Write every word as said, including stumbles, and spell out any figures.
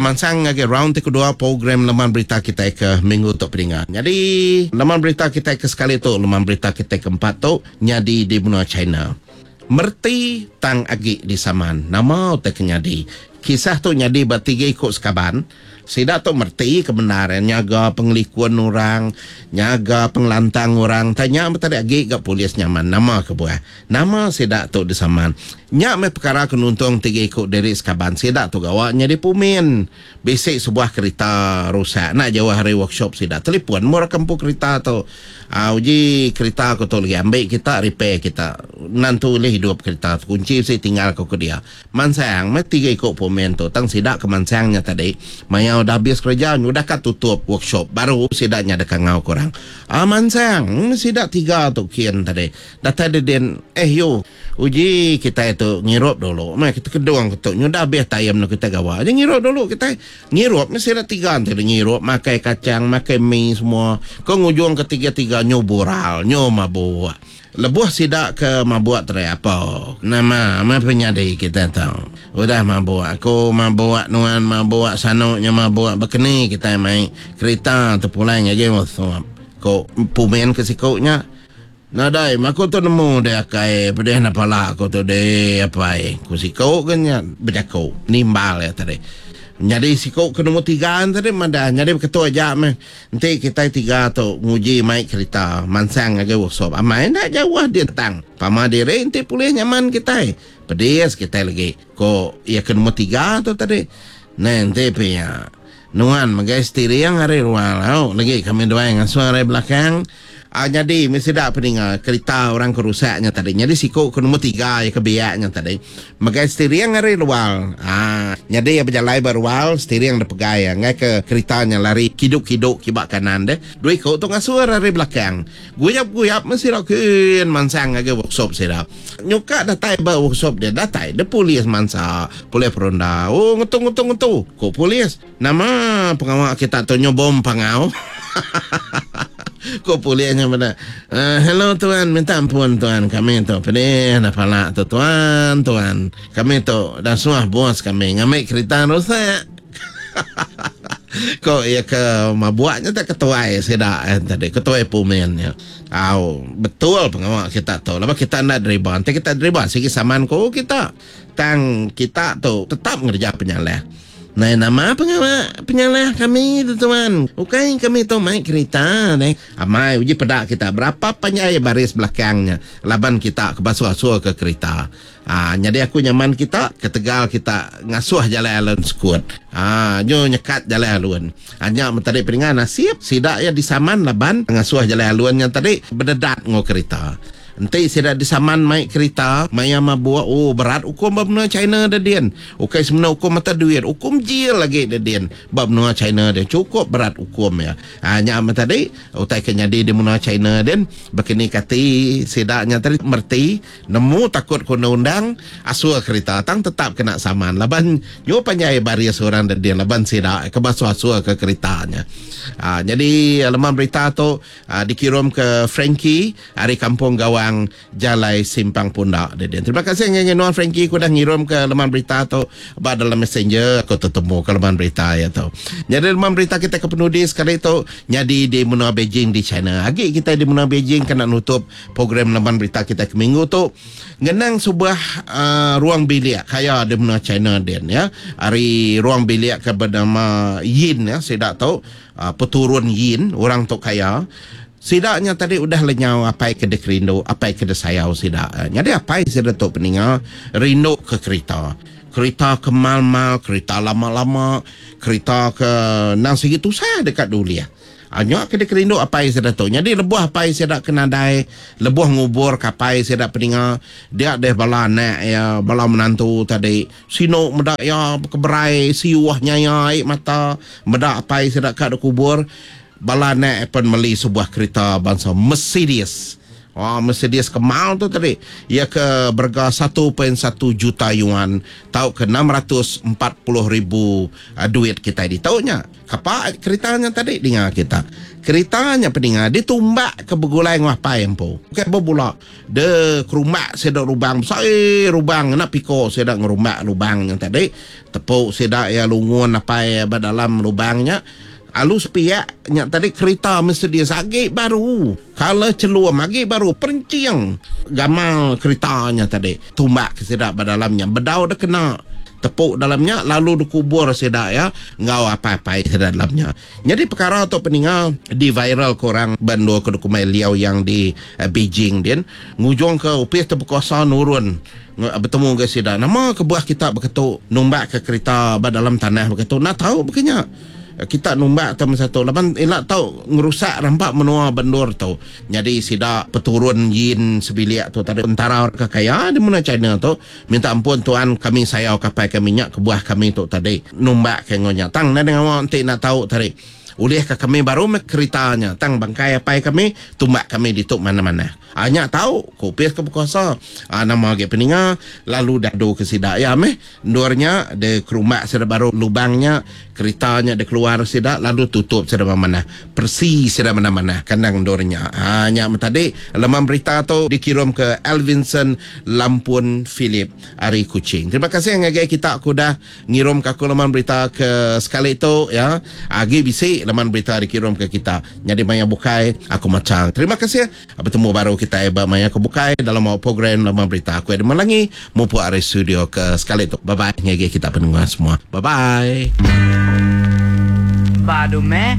mansang lagi round kedua program laman berita kita ke minggu tu peningat. Jadi laman berita kita ke sekali tu, laman berita kita keempat tu nyadi di benua China. Merti tang agi di saman. Nama tak nyadi. Kisah tu nyadi bertiga ikut sekaban. Sida tu merti kebenaran nyaga pengelikuan orang, nyaga pengelantang orang. Tanya betul agi gak polis nyaman nama ke buah. Nama sida tu di saman. Nya me perkara kenuntung tiga ikut dari sekaban. Sida tu gawaknya di Pumin. Besok sebuah kereta rusak. Nak jauh hari workshop sida. Telefon murah kampung kereta tu. Ah, uji kereta aku tu lagi ambil kita repair kita. Nantu leh hidup kereta kunci saya tinggal ke dia. Mansang me tiga ikut Pumin tu. Tang sida ke mansangnya tadi. Maya udah habis kerja, udah kat tutup workshop. Baru sidaknya ada kangau korang. Ah, mansang, sidak tiga tu kian tadi. Data ada den, eh yo, uji kita itu ngirup dulu. Mak kita keduang ketuk, udah habis tayam nak kita gawa. Jadi ngirup dulu kita. Ngirup, mesti ada tiga tadi ngirup. Makai kacang, makai mie semua. Kau ngujung ketiga-tiga nyoboral, nyomabua. Lebuh sidak ke mabuk terai apa? Nama, apa penyadai kita tahu. Udah mabuk. Aku mabuk nuan, mabuk sanuknya mabuk berkeni kita main kereta terpulang aja waktu. Kau pumen ke sikuknya. Nadai, aku tu nemu dia kai pedih napala aku tu dia apa eh. Ku sikuk kan ya berjakau nimbal ya tadi. Jadi sikuk ke nombor tiga tadi mana jadi ketua aja meh. Nanti kita tiga tu nguji mai kereta mansang aja workshop. Amai nak jauh dia tang. Pama dire nanti pulih nyaman kita. Pedis kita lagi. Ko ya ke nombor tiga tu tadi. Nanti punya nuan magai steering hari ruang lau lagi kami dua yang suara belakang. Ah, jadi mesti dah peningat kereta orang kerusaknya tadi. Jadi sikuk ke nombor tiga ya kebiaknya tadi. Magai steering hari luar. Ah, jadi ya berjalan berwal steering dah pegai ya. Ngai ke keretanya lari kiduk-kiduk kibak kanan deh. Dua ikut tu ngasur hari belakang. Guyap-guyap mesti dah kun mansang lagi workshop sih dah. Nyuka dah tai ber workshop dia dah tai. Dia polis mansa, polis peronda. Oh ngetung-ngetung-ngetung. Kok polis? Nama pengawal kita tu nyobom pengau. Kau pulihnya pada uh, hello tuan, minta ampun tuan, kami tu pedih nak palak tu tuan, tuan kami tu dah semua bos kami ngambil kereta rusak. Kau ya ke mabuaknya tak ketua ya sedak eh, tadi ketua pumennya. Tahu betul pengawal kita tu. Lepas kita nak driver, nanti kita driver segi saman kau kita tang kita tu tetap ngerja penyaleh. Nah, nama pengawal penyalah kami tu tuan. Okey, kami tu main kereta deh. Amai uji pedak kita berapa penyai baris belakangnya. Laban kita ke basuh-asuh ke kereta. Ah, jadi aku nyaman kita ke Tegal kita ngasuh jalan alun skut. Ah, nyo nyekat jalan alun. Hanya mentari peringan nasib sidak ya di saman laban ngasuh jalan alun yang tadi berdedat ngo kereta. Nanti saya dah disaman mai kereta, mai ama buat oh berat hukum bab benua China dah dian. Okey sebenarnya hukum mata duit, hukum jil lagi dah dian. Bab benua China dia cukup berat hukum ya. Hanya ama tadi utai ke nyadi di benua China dan begini kati sedaknya tadi merti nemu takut kena undang asua kereta tang tetap kena saman. Laban nyo panjai baris orang dah dian laban sedak ke basu asua ke keretanya. Ha, jadi laman berita tu ha, dikirim ke Frankie hari kampung gawang Jalai Simpang Pundak. Terima kasih nyanyi Nuan Frankie aku dah ngirim ke laman berita tu dalam messenger aku ketemu ke laman berita ya tu. Jadi laman berita kita ke penudi sekali tu nyadi di benua Beijing di China. Lagi kita di benua Beijing kena nutup program laman berita kita ke minggu tu ngenang sebuah uh, ruang bilik kaya di benua China den ya. Hari ruang bilik ke bernama Yin ya, saya tak tahu uh, peturun Yin orang tu kaya. Sidaknya tadi udah lenyau apa yang kena rindu, apa yang kena sayau sidak. Jadi apa yang saya tu peningat rindu ke kereta. Kereta ke mal-mal, kereta lama-lama, kereta ke nang segitu saya dekat dulu ya. Hanya kena rindu apa yang saya tu. Jadi lebuh apa yang saya kena dai, lebuh ngubur kapai saya peningat. Dia ada bala nak ya, bala menantu tadi. Sino medak ya keberai siuahnya ya air mata, medak apa yang saya kat kubur. Bala nak pun beli sebuah kereta bangsa Mercedes. Oh, Mercedes Kemal tu tadi. Ia ke berga satu perpuluhan satu juta yuan. Tahu ke enam ratus empat puluh ribu uh, duit kita di tahunnya. Kapa keritanya tadi dengar kita. Keritanya pendengar ditumbak ke begulai ngah paem po. Bukan berbula. De kerumak sedak lubang besar eh, lubang nak piko sedak ngerumak lubang yang tadi. Tepuk sedak ya lungun apa ya dalam lubangnya. Alus piak nyak tadi kereta mesti dia sakit baru. Kalau celuam lagi baru perenciang gamal keretanya tadi. Tumbak ke sedak dalamnya. Bedau dah kena. Tepuk dalamnya lalu dikubur sedak ya ngau apa-apa sedak dalamnya. Jadi perkara tu peninggal di viral korang bandu ke dokumen liau yang di uh, Beijing din ngujung ke upis terpekuasa nurun bertemu ke sedak nama kebuah kita berketuk numbak ke kereta dalam tanah berketuk nak tahu begini kita numbak atau satu lapan elak tahu ngerusak rampak menua bandor tu. Jadi sidak peturun yin sebilik tu tadi tentara kekaya di mana China tu minta ampun tuan kami sayau kapal kami minyak kebuah kami tu tadi numbak ke ngonya tang nak dengan orang nak tahu tadi oleh ke kami baru keritanya tang bangkai apa kami tumbak kami dituk mana-mana hanya tahu kopis ke berkuasa ah, nama ke peninga lalu dadu ke sidak ya meh ndornya de kerumak sedak baru lubangnya keritanya de keluar sidak lalu tutup sedak mana persi sedak mana-mana kandang ndornya hanya tadi laman berita tu dikirim ke Elvinson Lampun Philip Ari Kuching. Terima kasih ngagai kita aku dah ngirim ke aku laman berita ke sekali tu ya agi bisi laman berita dikirim ke kita jadi maya bukai aku macam terima kasih bertemu baru kita eba maya ke bukai dalam program laman berita aku ada melangi mupu ari studio ke sekali tu bye bye ngagai kita pendengar semua bye bye Badume